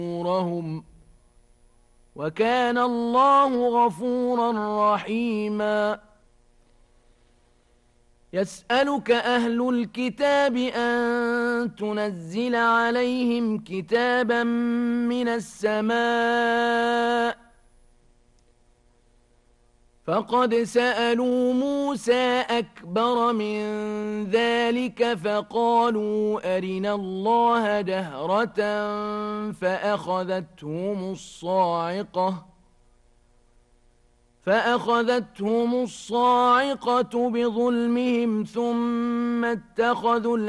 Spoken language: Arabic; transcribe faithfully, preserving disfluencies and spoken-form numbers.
أجورهم وكان الله غفورا رحيما يسألك أهل الكتاب أن تنزل عليهم كتابا من السماء فقد سألوا موسى أكبر من ذلك فقالوا أرنا الله جهرة فأخذتهم الصاعقة فأخذتهم الصاعقة بظلمهم ثم اتخذوا